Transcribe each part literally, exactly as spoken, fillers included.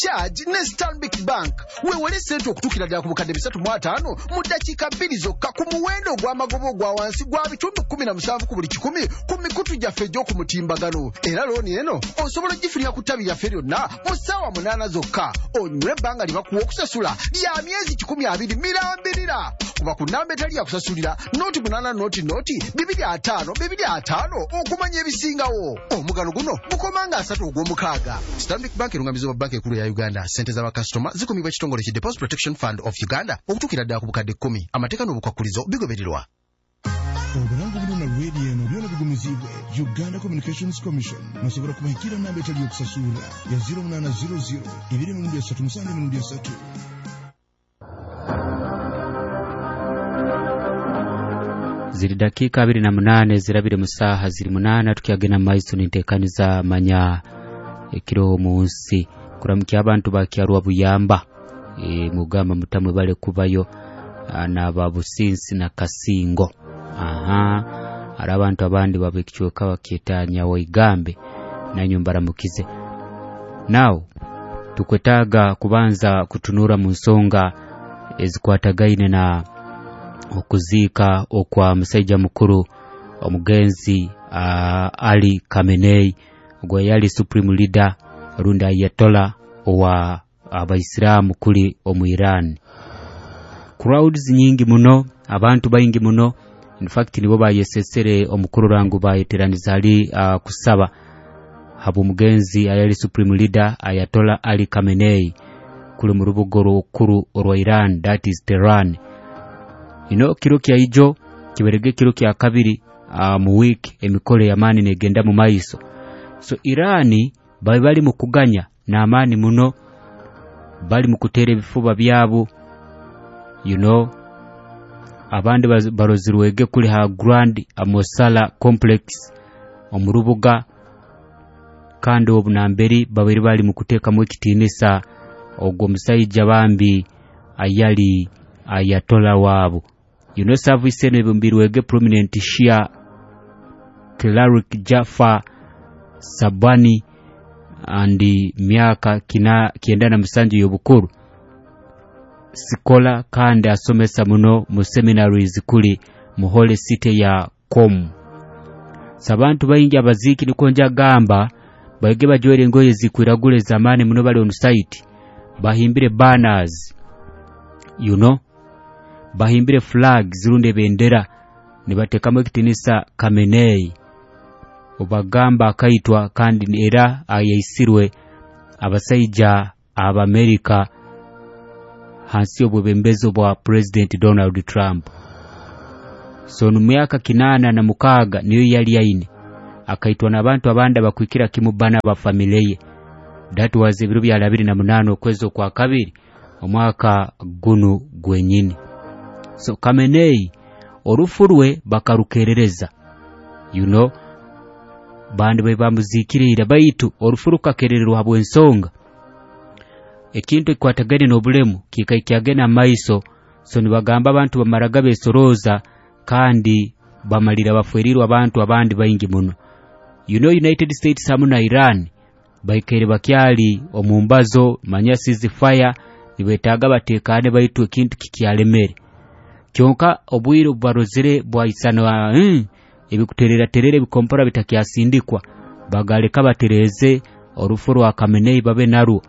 charge ne Stanbic Bank. Weewale ssente okutuukira ddala ku bukadde bisatu mu ataano mu ddakiika bbiri zokka ku muwendo ogw'amagobo gwa wansi gwa bitundu kkumi na musanvu ku buli kikumi ku mikutu gyaffe egy'oku mutimbagano. Era looni eno osobola ogifunira ku ttabi lyaffe lyonna mu ssaawa munaana zokka. Onywe ebbanga lye bakuwa okusasula lya myezi kikumi abiri mirambirira. Kuba ku nnamba etali ya kusasulira nooti munaana nooti nooti bibiri ataano bibiri ataano okumanya ebisingawo. Omugano guno gukomanga asatu ogw'omukaaga. Stanbic Bank erungamiza ba banka ekulu ya Uganda. Ssente z'abakasitoma zikumibwa ekitongole ki Deposit Protection Fund of Uganda okutuukira ddala ku bukadde kkumi. Amateeka n'obukwakkulizo bigobererwa. Obulango bulina radio eno byona bigumizibwe Uganda Communications Commission. Musobola kubahikira namba etali y'okusasula ya zero munana zero zero ebiri emirundi esatu musanvu emirundi esatu. Ziri dakiika abiri na munane zirabire mu ssaaha ziri munaana tukyagenda mu maiso n'enteekaniza manya ekiro mu nsi. Kuramukya abantu ba Kyarwa Buyamba e, mugamba mutamwe bale kubayo n'aba Businsi na Kasingo. Aha ari abantu abandi babekichweka baketanya Waigambe na nyumba mukize. Now tukwetaga kubanza kutunura mu nsonga ezikwatagaine na okuziika okwa musajja mukuru omugenzi uh, Ali Khamenei gwe yali supreme leader runda Ayatollah wa abaisilamu kuli omu Iran. Crowds nyingi muno, abantu bayingi muno, in fact nibo bayesesere omukuru rangu bayeteraniza ali uh, kusaba habu mugenzi ayali supreme leader Ayatollah Ali Khamenei kuli mu rubugo rukuru rwa Iran, that is Tehran. Ino kiro kya ijo kiberege kiro kya kabiri uh, mu week emikole ya mani negenda mu maiso. So Irani bali bali mu kuganya na amani muno, bali mu kutere bifuba byabo, you know, abandi barozirwege kuli ha Grand Amosala Complex omurubuga kandi obunamberi babiri bali mu kuteeka mu kitinisa ogwo musajja bambi ayali Ayatollah wabo. You know, service ene bumbirwege prominent Shia Cleric Jafar Sabani andi miaka kina kiendana musanju yobukuru sikola kandi asomesa muno mu seminaries kuli mu Holy City ya Qom. Sabantu bayingi abaziki nikonja gamba bayege bajwere ngoye zikwiragule zamani muno bali on site bahimbire banners, you know, bahimbire flags zirunde bendera nibatekamo ekitinisa Khamenei obagamba akaitwa kandi era ayisirwe abasajja aba America hansi obwebembezo bwa President Donald Trump. So numyaka kinana na mukaga niyo yali yaine akaitwa nabantu abanda bakwikira kimubana ba familie. That was ebiru bya abiri na munana okwezo kwa kabiri omwaka gunu gwenyini. So Khamenei orufurwe bakarukerereza, you know, bandi bwe bamuzikirira baitu orufuruka kererero habwe ensonga ekintu kwatagane n'obulemu kikaikiyagena maiso. So nibagamba abantu bamaraga besoroza kandi bamalira bafwerirwa abantu abandi bayingi muno. You know, United States hamu na Iran baikere bakyali omumbazo manyasi fire nibetaga batekane baitu ekintu kikialemere kyonka obwiro barozere bwaisana hmm, ebikuterera terere bikompora bitakyasindikwa bagaleka batereze orufuru wa Khamenei babe naru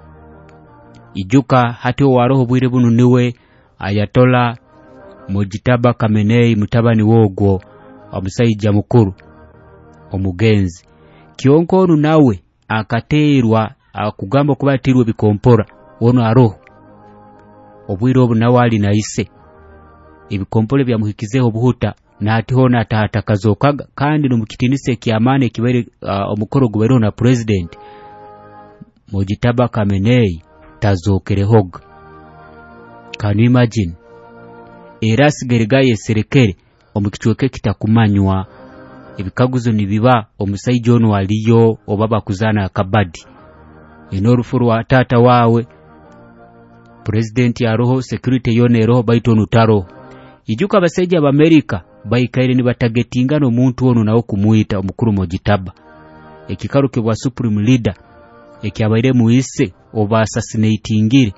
ijuka hati waroho bwire bunu niwe Ayatollah Mojitaba Khamenei mutabani wogwo omusajja mukuru omugenzi kyonko onu nawe akateerwa akugamba kubatirwe bikompora ono aroho obwire obu nawali naise ebikompole bya muhikizeho buhuta na atiho na tahatakazokaga kandi no mukitinise kyamane kibere uh, omukoro gubero na president Mojitaba Khamenei tazokerehog. Can you imagine? Era sigeregaye serekere omukichweke kitakumanywa ebikaguzo nibiba omusajja ono waliyo obaba kuzana akabadi enorufuru wa tata wawe president ya roho security yone roho baito nutaro ijuka basajja ba America baikaire ni batagetinga no muntu ono nawo kumuita omukuru Mojitaba ekikaruke bwa supreme leader ekyabaire muise oba assassinatingire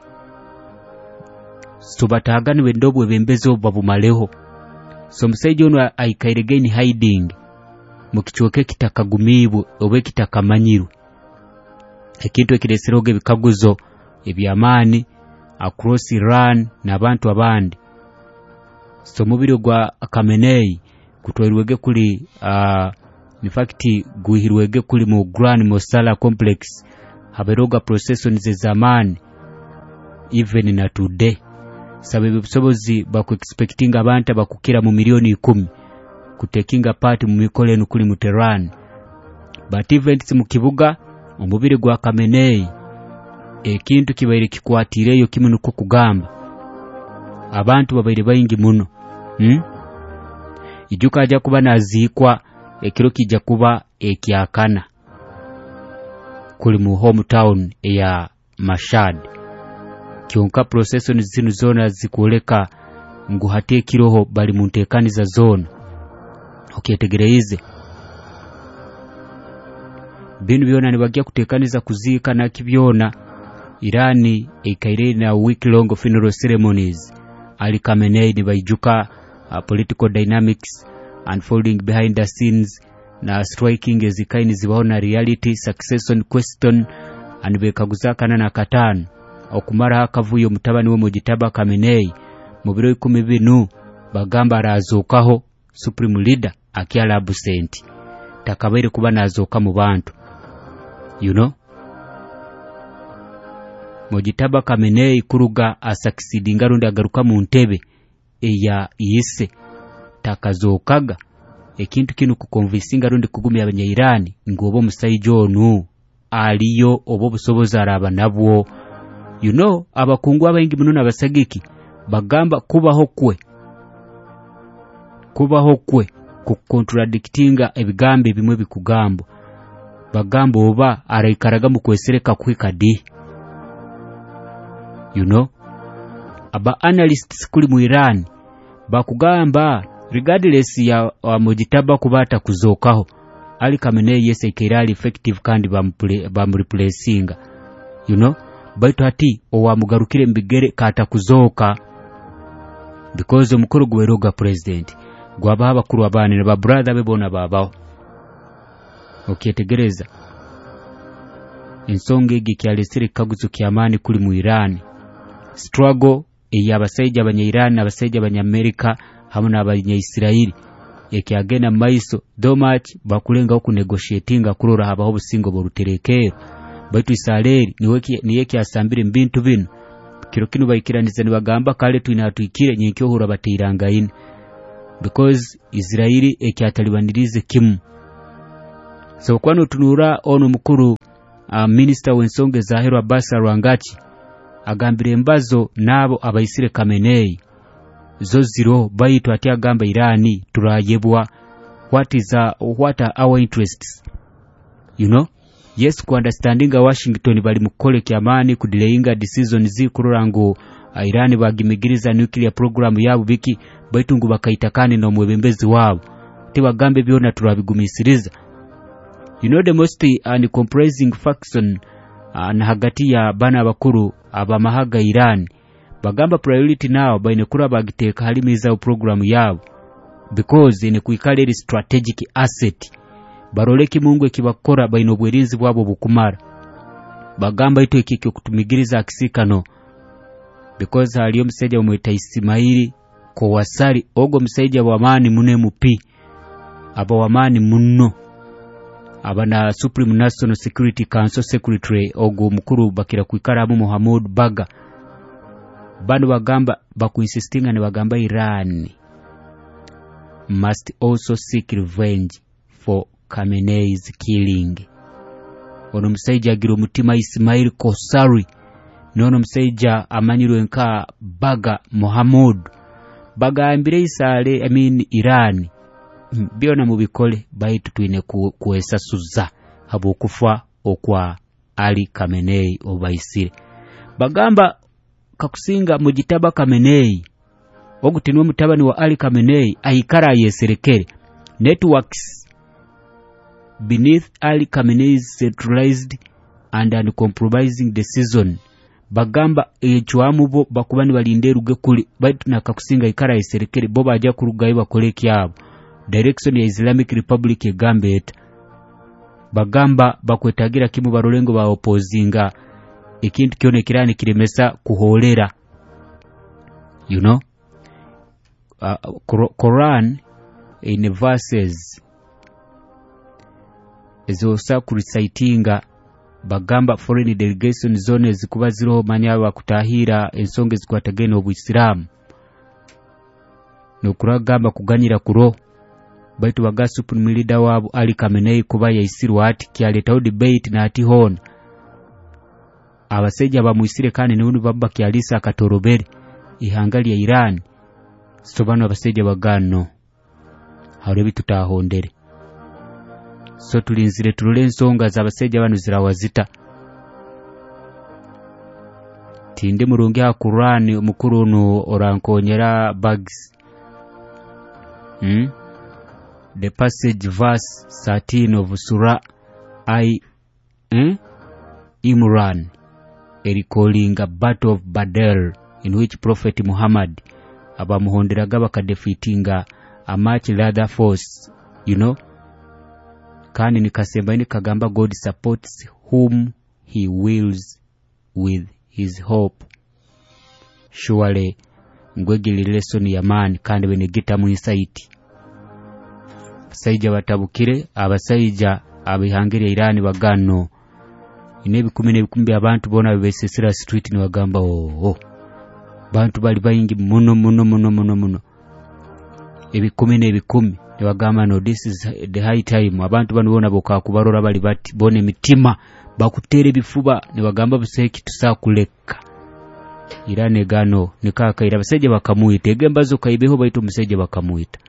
so bataganiwe ndobwe bembeze oba bumaleho. So omusajja ono ayikaire again hiding mu kichooke kitakagumibwe oba kitakamanyirwe. Ekintu ekireseroge bikaguzo ebyamaani across Iran n'abantu abandi. So mubiro gwa Khamenei kutwelwege kuli uh, in fact guhirwege kuli mu Grand Mosala complex haberoga processions ezamani even na today. Sababu busobozi baku expecting abantu bakukira mu milioni ikumi kutekinga part mu mikole eno kuli mu Tehran. But events mu kibuga omubiri gwa Khamenei ekintu kibaire kikwatireyo kimunuko kugamba abantu babaire bayingi muno. Hmm? Ijuka aja kuba nazikwa ekiro kijja kuba ekyakana kuli mu hometown ya Mashhad. Kyonka procession zinu zona zikoleka nguhate kiroho bali mu ntekaniza zona. Okyetegereze binu byona ni bagia kutekaniza kuzika na kibyona. Irani ekaire na week long funeral ceremonies. Ali Khamenei ni baijuka uh, political dynamics unfolding behind the scenes na striking ezikaini zibaona reality succession question anibekaguzakana na katano okumara akavuyo mutabani we Mujitaba Khamenei mu biro ikumi binu bagamba arazokaho supreme leader akiala absent takabaire kuba nazoka mu bantu. You know, Mujitaba Khamenei kuruga asaksidinga rundi agaruka mu ntebe eya yise takazokaga ekintu kinu kukonvinsinga rundi kugumya abanyayirani ngobo musaijo onu aliyo obo busoboza araba nabwo. You know, abakungu abayingi mununa basagiki bagamba kubaho kwe kubaho kwe ku contradictinga ebigambe bimwe bikugambo bagambo oba araikaraga mu kwesereka kwikadi. You know, aba analysts kuli mu Iran bakugamba regardless ya Mujitaba kubata kuzokaho Ali Khamenei yese kirali effective kandi bamreplacinga. You know, baitu hati owamugarukire mbigere kata kuzoka because omukuru gweroga president gwaba abakuru abane ne ba brother bebona babaho. Okyetegereza ensonga egi kyalesere kaguzo kyamani kuli mu Iran. Struggle ey'abasajja abanya-Iran n'abasajja abanya-America hamwe n'abanya-Israeli ekyagenda maiso domat bakulenga okunegotiatinga kulora habaho busingo boruterekero baitu Israeli niye kyasambire mbintu bino kiro kinu bayikiraniza ni bagamba kale twinatwikire nyenkyo hura batiranga ine because Israeli ekyatalibanirize kimu. So kwano tunura ono mukuru uh, minister w'ensonga Zahir Abbas Rwangachi agambire mbazo nabo abayisire Khamenei zo zero bayitu ati agamba Irani turayebwa what is uh, what are our interests. You know, yes ku understanding Washington bali mukole kyamani ku delayinga decisions zikururango uh, Irani bagimigiriza nuclear program yabo biki baitu ngo bakaitakane no mwebembezi wabo tibagambe byona turabigumisiriza. You know, the most uncompromising faction uh, na hagati ya bana bakuru abamahaga Iran bagamba priority now baine kura bagiteka halimiza program yabo because ine kuikale strategic asset baroleki mungu ekibakora baine obwerinzi bwabo bukumara bagamba ito ekike kutumigiriza akisikano because aliyo mseja umweta Ismaili ko wasari ogo mseja wa amani mune mupi aba wa amani muno abana Supreme National Security Council Secretary ogo mukuru bakira kuikaramu Mohammed Baga bando bagamba bakuinsistinga ne bagamba Iran must also seek revenge for Khamenei's killing. Ono msaija giro mutima Ismail Kosari nono msaija amanyirwe nka Baga Mohammed Baga ambire isale I mean Iran biona mubikole baitu twine kuesasuza habo kufa okwa Ali Khamenei obaisire bagamba kakusinga Mujitaba Khamenei ogutinwa mutabani wa Ali Khamenei aikara yeserekere networks beneath Ali Khamenei's centralized and uncompromising decision. Bagamba ekiwamu bo bakubani balinde ruge kuli baitu nakakusinga ikara iserekere bo bajja kurugayo bakole kyabo. Direction ya Islamic Republic egambe eta bagamba bakwetagira kimu barolengo ba opposinga ekintu kyone kirani kiremesa kuholera, you know. uh, Quran in verses ezosa kurecitinga bagamba foreign delegation zone zikuba ziro manya bakutahira ensonge zikwatagene obuislamu nokuragamba kuganyira kuro baitu baga supreme leader wabo Ali Khamenei kuba yaisirwa ati kyaletaho debate na ati hon abaseja bamuisire kandi n'undi babba kyalisa akatorobere ihangali ya Iran sobano abaseja bagano harebi tutahondere. So tulinzire tulole ensonga z'abaseja bano zirawazita tinde murungi ha Quran omukuru no orankonyera bugs. hmm? The passage verse thirteen of Surah I eh? Imran, a recalling a battle of Badr in which Prophet Muhammad abamuhonderaga bakadefeatinga a much larger force, you know. Kani nikasemba ni kagamba God supports whom he wills with his hope. Surely ngwegili lesson ya man kandi benegita mu insight. Saija batabukire abasaija abihangire Iran bagano inebi kumi n'ebikumbi abantu bona bebesesera street ni bagamba oh, oh. Bantu bali bayingi muno muno muno muno muno ebikumi n'ebikumi ni bagamba no this is the high time abantu bano bona boka kubarora bali bati bone mitima bakutere bifuba ni bagamba buseki tusakuleka Iran egano nikaka ira baseje bakamuita egembazo kaibeho baitu museje bakamuita.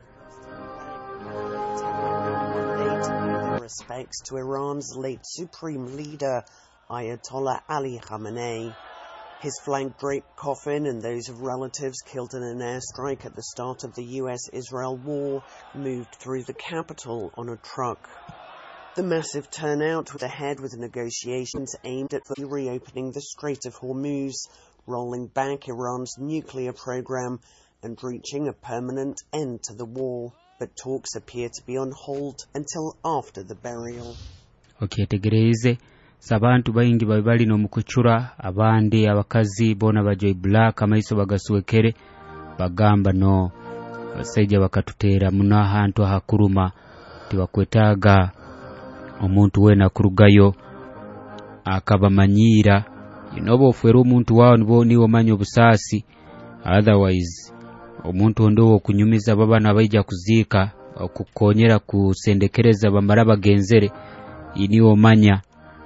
Respects to Iran's late supreme leader Ayatollah Ali Khamenei. His flank-draped coffin and those of relatives killed in an airstrike at the start of the U S Israel war moved through the capital on a truck. The massive turnout was ahead with negotiations aimed at reopening the Strait of Hormuz, rolling back Iran's nuclear program and reaching a permanent end to the war. But talks appear to be on hold until after the burial. Okay, tegereze sabantu bayingi babali no mukuchura abandi abakazi bona bajoy black amaiso bagasuwekere bagamba no baseja bakatutera muna hantu hakuruma tibakwetaga omuntu wena kurugayo akabamanyira inobo fero omuntu wao nibo niwo manyo busasi otherwise omuntu ondowo kunyumiza baba nabayija kuzika okukonyera kusendekereza bamara bagenzere iniwo manya